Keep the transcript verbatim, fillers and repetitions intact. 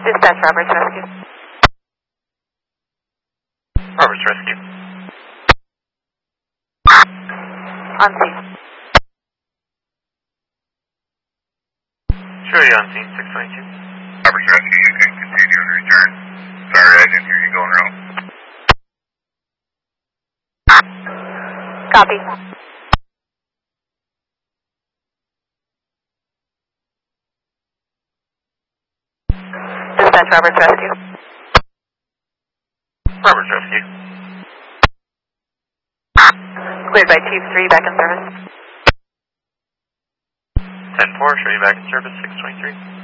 Dispatch, Roberts Rescue. Roberts Rescue. On scene. Sure, you're on scene, six twenty-two. Roberts Rescue, you can continue and return. Sorry, I didn't hear you going wrong. Copy. Dispatch, Roberts Rescue. Roberts Rescue. Cleared by Chief three, back in service. ten four, show you back in service, six twenty-three.